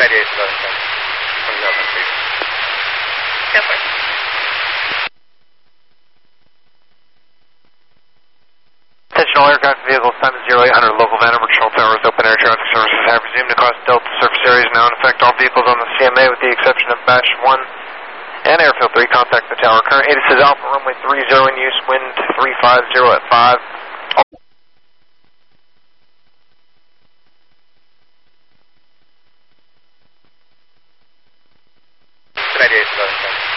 98 to 27 feet. Go for it. Attention all aircraft vehicles, time is 0800, local van number, control towers, open air traffic services have resumed across Delta surface areas now in effect. All vehicles on the CMA with the exception of Bash 1 and Airfield 3 contact the tower. Current 86 Alpha, runway 30 in use, wind 350 at 5. 98 to 27.